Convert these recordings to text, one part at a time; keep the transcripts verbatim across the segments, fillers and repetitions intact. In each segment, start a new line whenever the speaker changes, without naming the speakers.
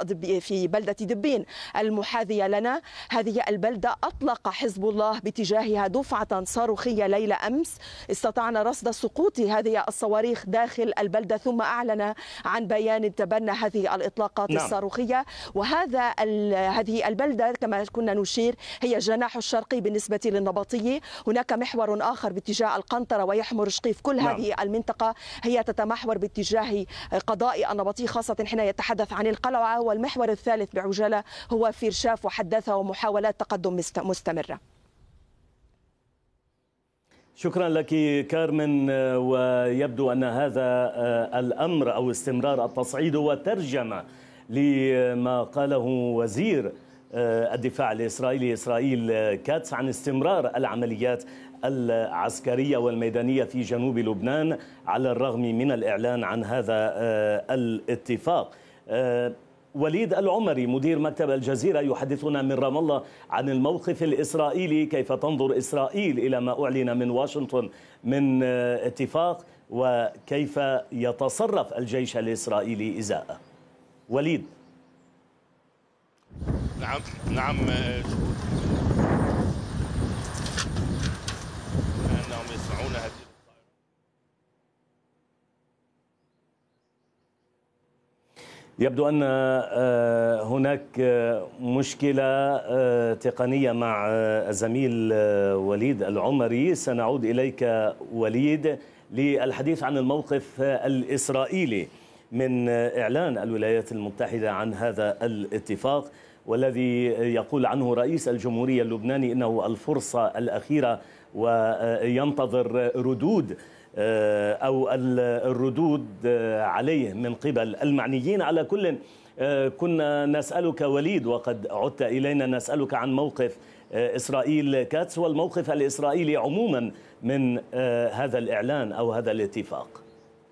في بلدة دبين المحاذية لنا. هذه البلدة أطلق حزب الله باتجاهها دفعة صاروخية ليلة أمس، استطعنا رصد سقوط هذه الصواريخ داخل البلدة، ثم أعلن عن بيان تبنى هذه الإطلاقات نعم. الصاروخية. وهذا هذه البلدة كما كنا نشير هي الجناح الشرقي بالنسبة للنبطية. هناك محور آخر باتجاه القنطرة ويحمر شقيف. كل نعم. هذه المنطقة هي تتمحور باتجاه قضاء النبطي، خاصة حين يتحدث عن القلعة. والمحور الثالث بعجالة هو فيرشاف وحداثة ومحاولات تقدم مستمرة.
شكرا لك كارمن. ويبدو أن هذا الأمر أو استمرار التصعيد هو ترجمة لما قاله وزير الدفاع الإسرائيلي إسرائيل كاتس عن استمرار العمليات العسكرية والميدانية في جنوب لبنان على الرغم من الإعلان عن هذا الاتفاق. وليد العمري مدير مكتب الجزيرة يحدثنا من رام الله عن الموقف الإسرائيلي، كيف تنظر إسرائيل إلى ما أعلن من واشنطن من اتفاق، وكيف يتصرف الجيش الإسرائيلي إزاءه. وليد.
نعم نعم أنهم يسمعون هذه.
يبدو أن هناك مشكلة تقنية مع الزميل وليد العمري. سنعود إليك وليد للحديث عن الموقف الإسرائيلي من إعلان الولايات المتحدة عن هذا الاتفاق، والذي يقول عنه رئيس الجمهورية اللبناني إنه الفرصة الأخيرة وينتظر ردود أو الردود عليه من قبل المعنيين. على كل كنا نسألك وليد، وقد عدت إلينا نسألك عن موقف إسرائيل كاتس والموقف الإسرائيلي عموما من هذا الإعلان أو هذا الاتفاق.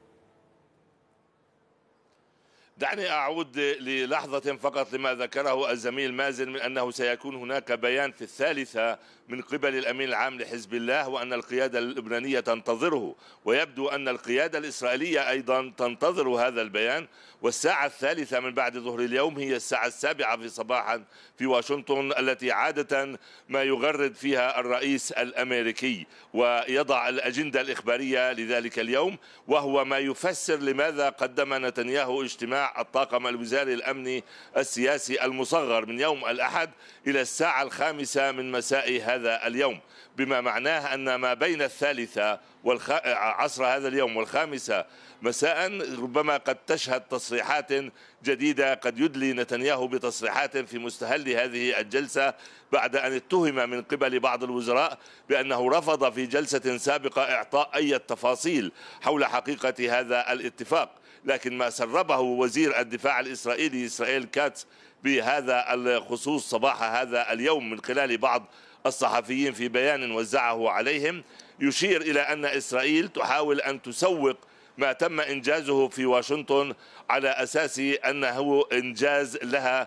دعني أعود للحظة فقط لما ذكره الزميل مازن من أنه سيكون هناك بيان في الثالثة من قبل الأمين العام لحزب الله، وأن القيادة اللبنانية تنتظره، ويبدو أن القيادة الإسرائيلية أيضا تنتظر هذا البيان. والساعة الثالثة من بعد ظهر اليوم هي الساعة السابعة في صباحا في واشنطن، التي عادة ما يغرد فيها الرئيس الأمريكي ويضع الأجندة الإخبارية لذلك اليوم، وهو ما يفسر لماذا قدم نتنياهو اجتماع الطاقم الوزاري الأمني السياسي المصغر من يوم الأحد إلى الساعة الخامسة من مساء هذا اليوم، بما معناه أن ما بين الثالثة والخ... عصر هذا اليوم والخامسة مساء ربما قد تشهد تصريحات جديدة، قد يدلي نتنياهو بتصريحات في مستهل هذه الجلسة بعد أن اتهم من قبل بعض الوزراء بأنه رفض في جلسة سابقة إعطاء أي تفاصيل حول حقيقة هذا الاتفاق. لكن ما سربه وزير الدفاع الإسرائيلي إسرائيل كاتس بهذا الخصوص صباح هذا اليوم من خلال بعض الصحفيين في بيان وزعه عليهم يشير إلى أن إسرائيل تحاول أن تسوق ما تم إنجازه في واشنطن على أساس أنه إنجاز لها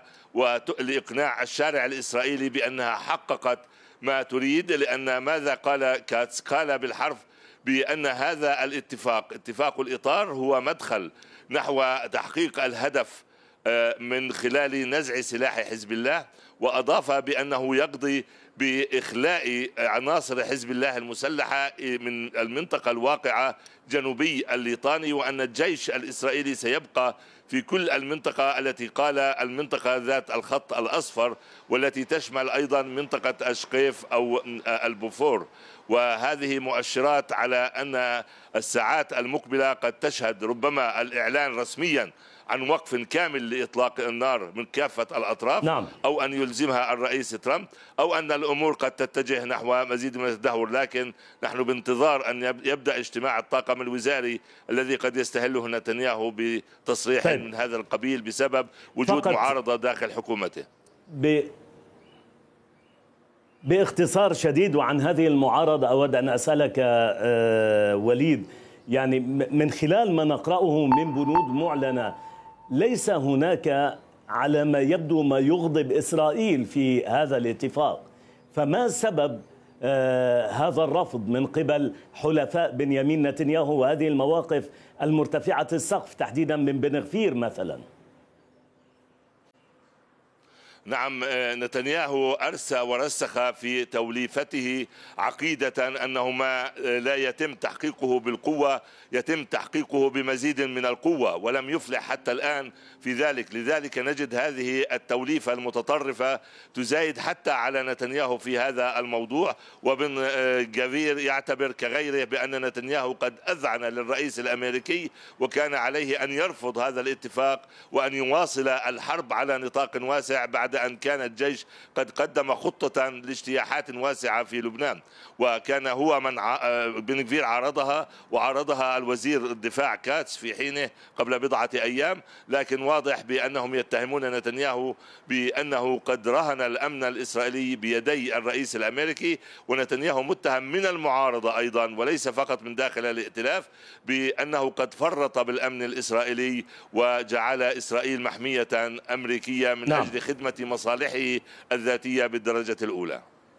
ولإقناع الشارع الإسرائيلي بأنها حققت ما تريد. لأن ماذا قال كاتس؟ قال بالحرف بأن هذا الاتفاق اتفاق الإطار هو مدخل نحو تحقيق الهدف من خلال نزع سلاح حزب الله، وأضاف بأنه يقضي بإخلاء عناصر حزب الله المسلحة من المنطقة الواقعة جنوبي الليطاني، وأن الجيش الإسرائيلي سيبقى في كل المنطقة التي قال المنطقة ذات الخط الأصفر، والتي تشمل أيضا منطقة أشقيف أو البوفور. وهذه مؤشرات على أن الساعات المقبلة قد تشهد ربما الإعلان رسميا عن وقف كامل لإطلاق النار من كافة الأطراف، نعم. أو أن يلزمها الرئيس ترامب، أو أن الأمور قد تتجه نحو مزيد من التدهور. لكن نحن بانتظار أن يبدأ اجتماع الطاقم الوزاري الذي قد يستهله نتنياهو بتصريح طيب. من هذا القبيل بسبب وجود معارضة داخل حكومته.
ب... باختصار شديد وعن هذه المعارضة أود أن أسألك أه وليد، يعني من خلال ما نقرأه من بنود معلنة ليس هناك على ما يبدو ما يغضب إسرائيل في هذا الاتفاق، فما سبب آه هذا الرفض من قبل حلفاء بنيامين نتنياهو وهذه المواقف المرتفعة السقف تحديدا من بن غفير مثلا؟
نعم، نتنياهو أرسى ورسخ في توليفته عقيدة أنه ما لا يتم تحقيقه بالقوة يتم تحقيقه بمزيد من القوة، ولم يفلح حتى الآن في ذلك. لذلك نجد هذه التوليفة المتطرفة تزايد حتى على نتنياهو في هذا الموضوع. وبن جافير يعتبر كغيره بأن نتنياهو قد أذعن للرئيس الأمريكي، وكان عليه أن يرفض هذا الاتفاق وأن يواصل الحرب على نطاق واسع بعد أن كان الجيش قد قدم خطة لاجتياحات واسعة في لبنان، وكان هو من بن جفير عارضها، وعارضها الوزير الدفاع كاتس في حينه قبل بضعة أيام. لكن واضح بأنهم يتهمون نتنياهو بأنه قد رهن الأمن الإسرائيلي بيدي الرئيس الأمريكي، ونتنياهو متهم من المعارضة أيضا وليس فقط من داخل الائتلاف بأنه قد فرط بالأمن الإسرائيلي وجعل إسرائيل محمية أمريكية من نعم. أجل خدمة مصالحه الذاتية بالدرجة الأولى.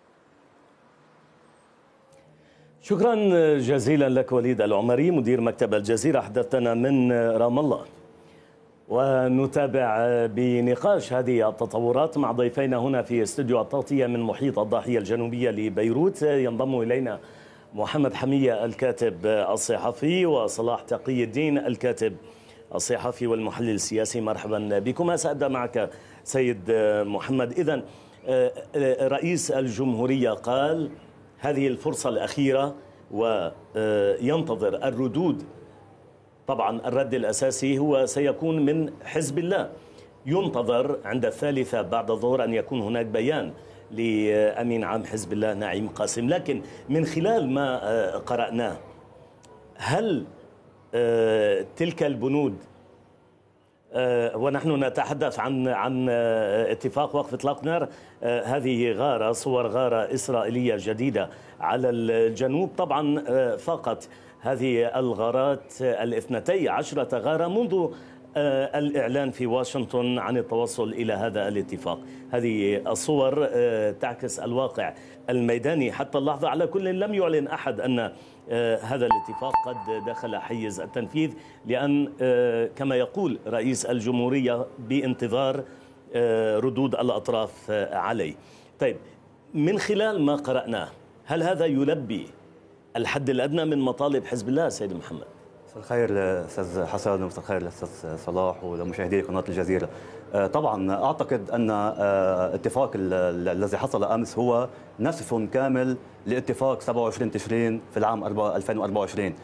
شكرا جزيلا لك وليد العمري مدير مكتب الجزيرة، حدثنا من رام الله. ونتابع بنقاش هذه التطورات مع ضيفينا هنا في استوديو التغطية من محيط الضاحية الجنوبية لبيروت. ينضم إلينا محمد حمية الكاتب الصحفي وصلاح تقي الدين الكاتب الصحفي والمحلل السياسي. مرحبا بكم. سأبدأ معك سيد محمد. إذن رئيس الجمهورية قال هذه الفرصة الأخيرة وينتظر الردود. طبعا الرد الأساسي هو سيكون من حزب الله. ينتظر عند الثالثة بعد الظهر أن يكون هناك بيان لأمين عام حزب الله نعيم قاسم. لكن من خلال ما قرأناه، هل تلك البنود، ونحن نتحدث عن عن اتفاق وقف اطلاق نار، هذه غارة، صور غارة إسرائيلية جديدة على الجنوب. طبعا فقط هذه الغارات الاثنتي عشرة غارة منذ الإعلان في واشنطن عن التوصل إلى هذا الاتفاق. هذه الصور تعكس الواقع الميداني حتى اللحظة. على كل لم يعلن أحد أن هذا الاتفاق قد دخل حيز التنفيذ، لأن كما يقول رئيس الجمهورية بانتظار ردود الأطراف عليه. طيب، من خلال ما قرأناه، هل هذا يلبي الحد الأدنى من مطالب حزب الله سيد محمد؟
مساء الخير لأستاذ حسن ومساء الخير لأستاذ صلاح ولمشاهدي قناة الجزيرة. طبعا أعتقد أن اتفاق الذي حصل أمس هو نسف كامل لاتفاق سبعة وعشرين تشرين في العام ألفين وأربعة وعشرين،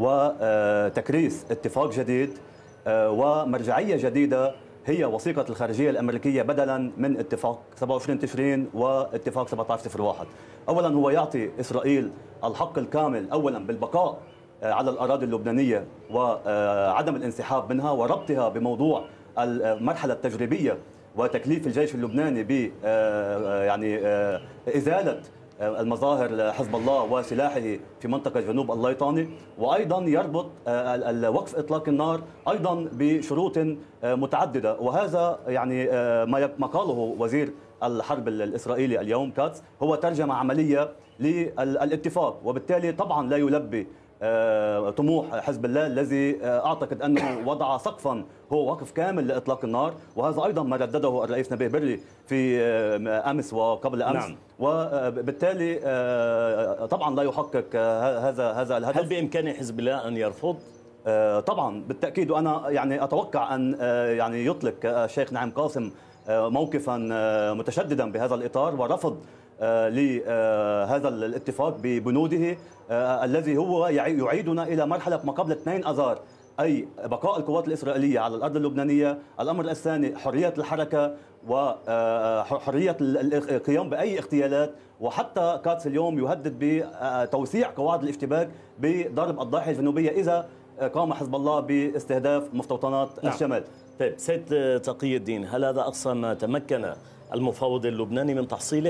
وتكريس اتفاق جديد ومرجعية جديدة هي وثيقة الخارجية الأمريكية بدلا من اتفاق سبعة وعشرين تشرين واتفاق سبعة عشر صفر واحد. أولا هو يعطي إسرائيل الحق الكامل أولا بالبقاء على الأراضي اللبنانية وعدم الانسحاب منها، وربطها بموضوع المرحلة التجريبية وتكليف الجيش اللبناني ب يعني إزالة المظاهر حزب الله وسلاحه في منطقة جنوب الليطاني، وأيضا يربط وقف إطلاق النار أيضا بشروط متعددة. وهذا يعني ما قاله وزير الحرب الإسرائيلي اليوم كاتس هو ترجمة عملية للاتفاق، وبالتالي طبعا لا يلبي طموح حزب الله الذي أعتقد أنه وضع سقفا هو وقف كامل لإطلاق النار، وهذا أيضا ما ردده الرئيس نبيه بري في أمس وقبل أمس. نعم. وبالتالي طبعا لا يحقق هذا هذا الهدف.
هل بإمكان حزب الله أن يرفض؟
طبعا بالتأكيد، وأنا يعني أتوقع أن يعني يطلق الشيخ نعيم قاسم موقفا متشددا بهذا الإطار ورفض لهذا الاتفاق ببنوده الذي هو يعيدنا إلى مرحلة ما قبل اثنين أذار، أي بقاء القوات الإسرائيلية على الأرض اللبنانية. الأمر الثاني حرية الحركة وحرية القيام بأي اغتيالات، وحتى كاتس اليوم يهدد بتوسيع قواعد الاشتباك بضرب الضاحية الجنوبية إذا قام حزب الله باستهداف مستوطنات نعم. الشمال.
طيب سيد تقي الدين، هل هذا أقصى ما تمكن المفاوض اللبناني من تحصيله؟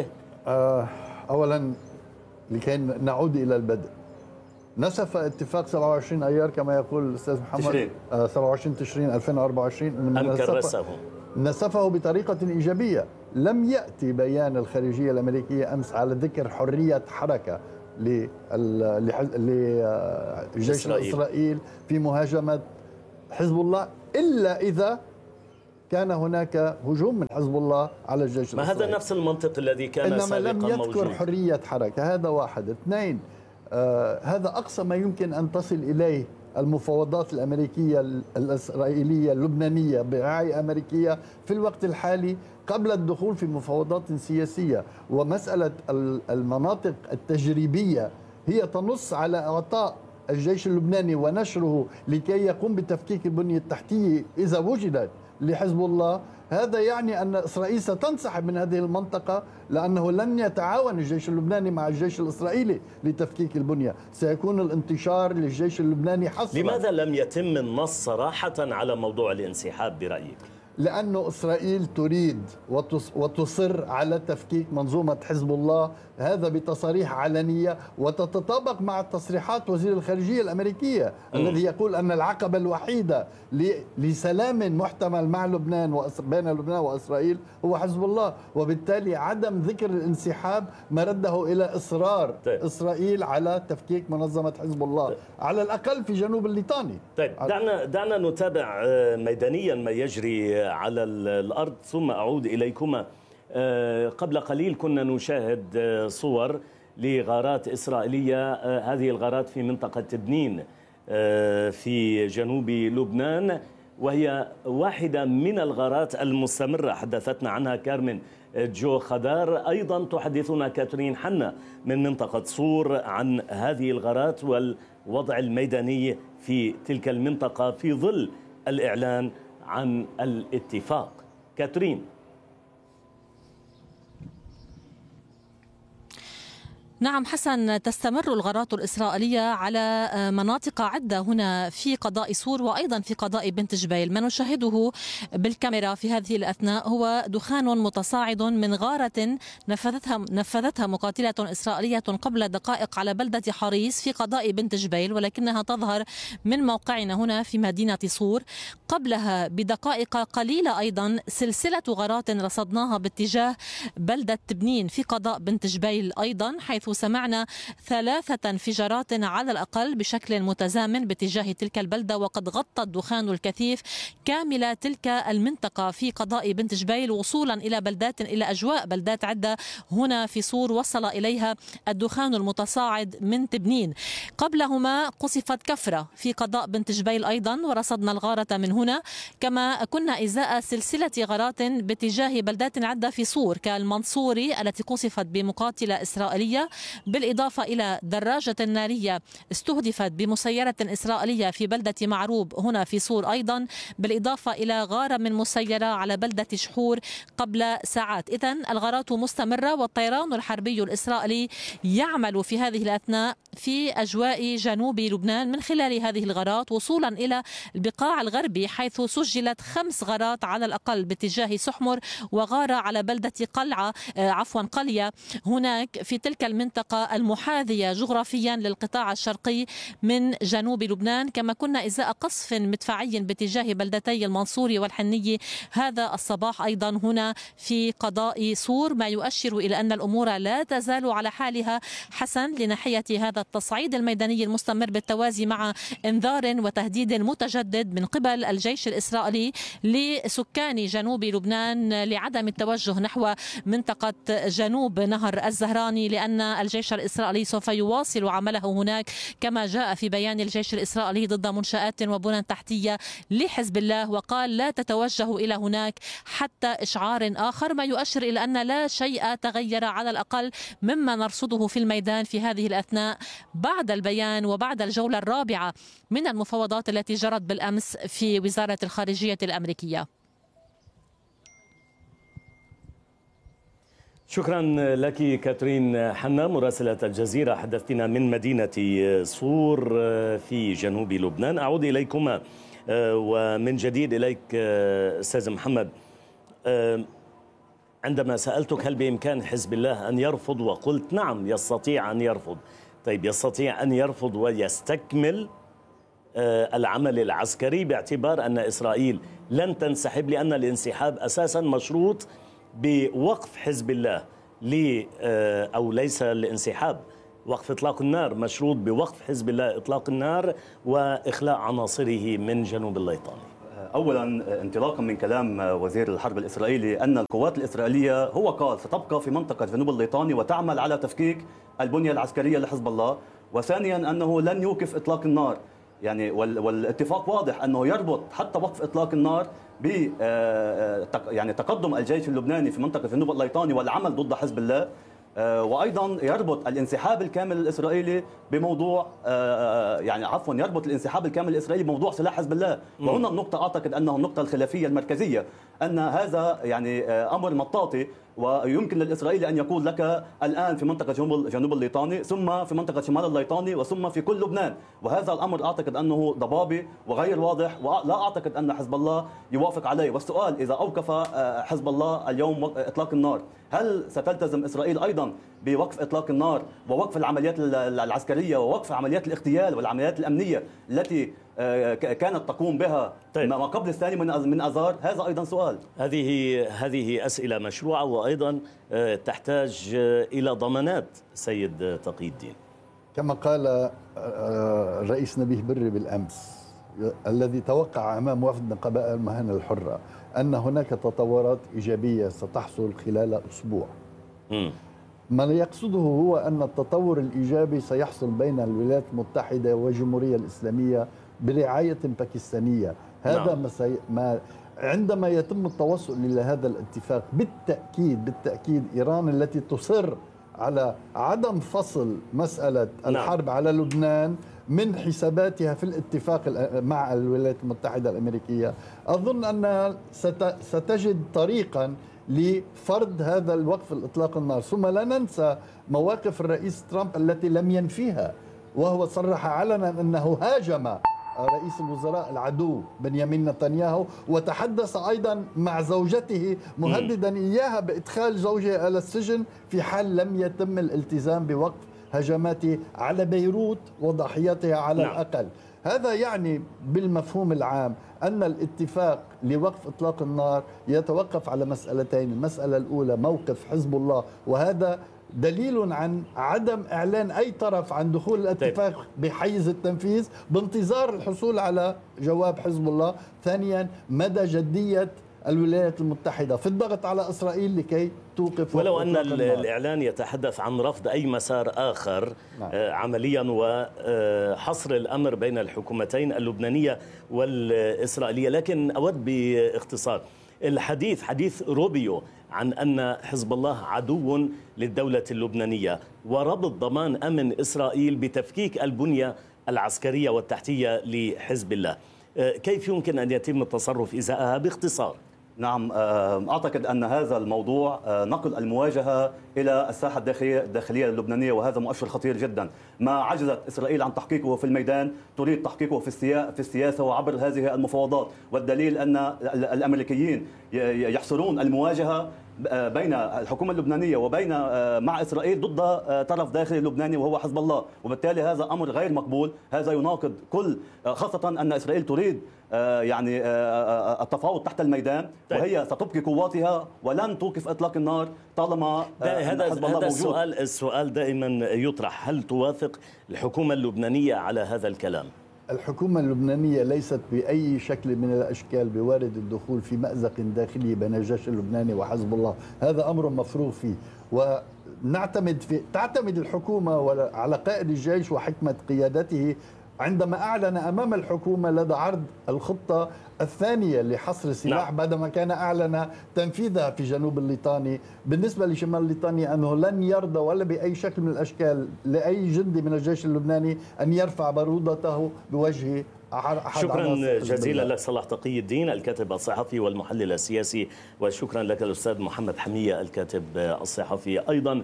أولا لكي نعود إلى البدء، نسف اتفاق سبعة وعشرين أيار كما يقول الأستاذ محمد
تشرين.
سبعة وعشرين تشرين ألفين وأربعة وعشرين
أم كرسه
نسفه بطريقة إيجابية. لم يأتي بيان الخارجية الأمريكية أمس على ذكر حرية حركة لجيش إسرائيل في مهاجمة حزب الله، إلا إذا كان هناك هجوم من حزب الله على الجيش
ما
الإسرائيلي.
هذا نفس المنطق الذي كان
إنما
سابقا
لم يذكر
موجود.
حرية حركة، هذا واحد. اثنين، آه هذا أقصى ما يمكن أن تصل إليه المفاوضات الأمريكية الإسرائيلية اللبنانية برعاية أمريكية في الوقت الحالي قبل الدخول في مفاوضات سياسية. ومسألة المناطق التجريبية هي تنص على إعطاء الجيش اللبناني ونشره لكي يقوم بتفكيك البنية التحتية إذا وجدت لحزب الله. هذا يعني أن إسرائيل ستنسحب من هذه المنطقة، لأنه لن يتعاون الجيش اللبناني مع الجيش الإسرائيلي لتفكيك البنية، سيكون الانتشار للجيش اللبناني حصرا.
لماذا لم يتم النص صراحة على موضوع الانسحاب برأيك؟
لأنه إسرائيل تريد وتصر على تفكيك منظومة حزب الله، هذا بتصاريح علنية وتتطابق مع تصريحات وزير الخارجية الأمريكية م. الذي يقول أن العقبة الوحيدة لسلام محتمل مع لبنان بين لبنان وإسرائيل هو حزب الله. وبالتالي عدم ذكر الانسحاب مرده إلى إصرار طيب. إسرائيل على تفكيك منظمة حزب الله طيب. على الأقل في جنوب الليطاني.
طيب دعنا دعنا نتابع ميدانيا ما يجري على الأرض ثم أعود إليكما. قبل قليل كنا نشاهد صور لغارات إسرائيلية، هذه الغارات في منطقة تبنين في جنوب لبنان، وهي واحدة من الغارات المستمرة حدثتنا عنها كارمن جو خدار. أيضا تحدثنا كاترين حنا من منطقة صور عن هذه الغارات والوضع الميداني في تلك المنطقة في ظل الإعلان عن الاتفاق. كاترين.
نعم حسن، تستمر الغارات الإسرائيلية على مناطق عدة هنا في قضاء صور وأيضا في قضاء بنت جبيل. ما نشاهده بالكاميرا في هذه الأثناء هو دخان متصاعد من غارة نفذتها نفذتها مقاتلة إسرائيلية قبل دقائق على بلدة حريص في قضاء بنت جبيل، ولكنها تظهر من موقعنا هنا في مدينة صور. قبلها بدقائق قليلة أيضا سلسلة غارات رصدناها باتجاه بلدة تبنين في قضاء بنت جبيل أيضا، حيث سمعنا ثلاثة انفجارات على الأقل بشكل متزامن باتجاه تلك البلدة، وقد غطى الدخان الكثيف كاملة تلك المنطقة في قضاء بنت جبيل وصولا إلى بلدات إلى أجواء بلدات عدة هنا في صور وصل إليها الدخان المتصاعد من تبنين. قبلهما قصفت كفرة في قضاء بنت جبيل أيضا ورصدنا الغارة من هنا، كما كنا إزاء سلسلة غارات باتجاه بلدات عدة في صور كالمنصوري التي قصفت بمقاتلة إسرائيلية، بالإضافة إلى دراجة نارية استهدفت بمسيرة إسرائيلية في بلدة معروب هنا في صور أيضا، بالإضافة إلى غارة من مسيرة على بلدة شحور قبل ساعات. إذن الغارات مستمرة والطيران الحربي الإسرائيلي يعمل في هذه الأثناء في أجواء جنوب لبنان من خلال هذه الغارات وصولا إلى البقاع الغربي، حيث سجلت خمس غارات على الأقل باتجاه سحمر وغارة على بلدة قلعة عفوا قلية هناك في تلك المنطقة المحاذية جغرافيا للقطاع الشرقي من جنوب لبنان. كما كنا إزاء قصف مدفعي باتجاه بلدتي المنصوري والحنية هذا الصباح أيضا هنا في قضاء صور، ما يؤشر إلى أن الأمور لا تزال على حالها حسن لناحية هذا التصعيد الميداني المستمر بالتوازي مع انذار وتهديد متجدد من قبل الجيش الإسرائيلي لسكان جنوب لبنان لعدم التوجه نحو منطقة جنوب نهر الزهراني، لأن الجيش الإسرائيلي سوف يواصل عمله هناك كما جاء في بيان الجيش الإسرائيلي ضد منشآت وبنى تحتية لحزب الله، وقال لا تتوجه إلى هناك حتى إشعار آخر، ما يؤشر إلى أن لا شيء تغير على الأقل مما نرصده في الميدان في هذه الأثناء بعد البيان وبعد الجولة الرابعة من المفاوضات التي جرت بالأمس في وزارة الخارجية الأمريكية.
شكرا لك كاترين حنا مراسلة الجزيرة، حدثتنا من مدينة صور في جنوب لبنان. أعود إليكما ومن جديد إليك أستاذ محمد. عندما سألتك هل بإمكان حزب الله أن يرفض وقلت نعم يستطيع أن يرفض، طيب يستطيع أن يرفض ويستكمل العمل العسكري باعتبار أن إسرائيل لن تنسحب، لأن الانسحاب أساسا مشروط بوقف حزب الله لي أو ليس الانسحاب، وقف إطلاق النار مشروط بوقف حزب الله إطلاق النار وإخلاء عناصره من جنوب الليطاني.
اولا انطلاقا من كلام وزير الحرب الاسرائيلي ان القوات الاسرائيليه هو قال ستبقى في منطقه جنوب الليطاني وتعمل على تفكيك البنيه العسكريه لحزب الله، وثانيا انه لن يوقف اطلاق النار. يعني والاتفاق واضح انه يربط حتى وقف اطلاق النار ب يعني تقدم الجيش اللبناني في منطقه جنوب الليطاني والعمل ضد حزب الله، وايضا يربط الانسحاب الكامل الاسرائيلي بموضوع يعني عفوا يربط الانسحاب الكامل الاسرائيلي بموضوع سلاح حزب الله. وهنا النقطه اعتقد انه النقطه الخلافيه المركزيه، ان هذا يعني امر مطاطي، ويمكن للاسرائيلي ان يقول لك الان في منطقه جنوب جنوب الليطاني، ثم في منطقه شمال الليطاني، وثم في كل لبنان، وهذا الامر اعتقد انه ضبابي وغير واضح، ولا اعتقد ان حزب الله يوافق عليه. والسؤال اذا اوقف حزب الله اليوم اطلاق النار، هل ستلتزم اسرائيل ايضا بوقف اطلاق النار ووقف العمليات العسكريه ووقف عمليات الاغتيال والعمليات الامنيه التي كانت تقوم بها طيب. ما قبل الثاني من من اذار؟ هذا ايضا سؤال. هذه
هذه اسئله مشروعه وايضا تحتاج الى ضمانات سيد تقي الدين.
كما قال الرئيس نبيه بري بالامس الذي توقع امام وفد نقباء المهن الحره ان هناك تطورات ايجابيه ستحصل خلال اسبوع. م. ما يقصده هو ان التطور الايجابي سيحصل بين الولايات المتحده والجمهوريه الاسلاميه برعايه باكستانيه. هذا نعم. ما, سي... ما عندما يتم التوصل الى هذا الاتفاق بالتاكيد بالتاكيد ايران التي تصر على عدم فصل مساله الحرب نعم. على لبنان من حساباتها في الاتفاق مع الولايات المتحده الامريكيه، اظن انها ست... ستجد طريقا لفرض هذا الوقف الاطلاق النار. ثم لا ننسى مواقف الرئيس ترامب التي لم ينفيها، وهو صرح علنا انه هاجم رئيس الوزراء العدو بنيامين نتنياهو، وتحدث ايضا مع زوجته مهددا اياها بادخال زوجها الى السجن في حال لم يتم الالتزام بوقف هجماته على بيروت وضحيتها على نعم. الاقل. هذا يعني بالمفهوم العام أن الاتفاق لوقف إطلاق النار يتوقف على مسألتين. المسألة الأولى موقف حزب الله، وهذا دليل عن عدم إعلان أي طرف عن دخول الاتفاق بحيز التنفيذ بانتظار الحصول على جواب حزب الله. ثانيا مدى جدية الولايات المتحدة في الضغط على إسرائيل لكي توقف،
ولو أن الإعلان يتحدث عن رفض أي مسار آخر نعم. عمليا وحصر الأمر بين الحكومتين اللبنانية والإسرائيلية. لكن أود باختصار الحديث حديث روبيو عن أن حزب الله عدو للدولة اللبنانية وربط ضمان أمن إسرائيل بتفكيك البنية العسكرية والتحتية لحزب الله، كيف يمكن أن يتم التصرف إزاءها باختصار؟
نعم، أعتقد أن هذا الموضوع نقل المواجهة إلى الساحة الداخلية اللبنانية، وهذا مؤشر خطير جدا. ما عجزت إسرائيل عن تحقيقه في الميدان تريد تحقيقه في السياسة وعبر هذه المفاوضات، والدليل أن الأمريكيين يحصرون المواجهة بين الحكومة اللبنانية وبين مع إسرائيل ضد طرف داخلي لبناني وهو حزب الله، وبالتالي هذا أمر غير مقبول. هذا يناقض كل، خاصة أن إسرائيل تريد يعني التفاوض تحت الميدان، وهي ستبقي قواتها ولن توقف إطلاق النار طالما
هذا هذا السؤال السؤال دائما يطرح، هل توافق الحكومة اللبنانية على هذا الكلام؟
الحكومة اللبنانية ليست بأي شكل من الأشكال بوارد الدخول في مأزق داخلي بين الجيش اللبناني وحزب الله، هذا أمر مفروغ فيه. ونعتمد في تعتمد الحكومة على قائد الجيش وحكمة قيادته عندما أعلن أمام الحكومة لدى عرض الخطة الثانية لحصر السلاح نعم. بعدما كان أعلن تنفيذها في جنوب الليطاني. بالنسبة لشمال الليطاني أنه لن يرضى ولا بأي شكل من الأشكال لأي جندي من الجيش اللبناني أن يرفع بارودته بوجه أحد.
شكرا جزيلا لك صلاح تقي الدين الكاتب الصحفي والمحلل السياسي، وشكرا لك الأستاذ محمد حمية الكاتب الصحفي أيضا،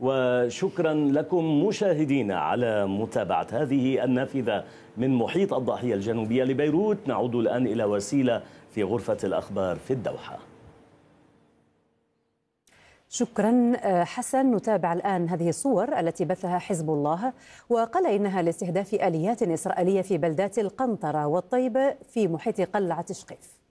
وشكرا لكم مشاهدينا على متابعة هذه النافذة من محيط الضاحية الجنوبية لبيروت. نعود الآن إلى وسيلة في غرفة الأخبار في الدوحة.
شكرا حسن. نتابع الآن هذه الصور التي بثها حزب الله، وقال إنها لاستهداف آليات إسرائيلية في بلدات القنطرة والطيبة في محيط قلعة شقيف.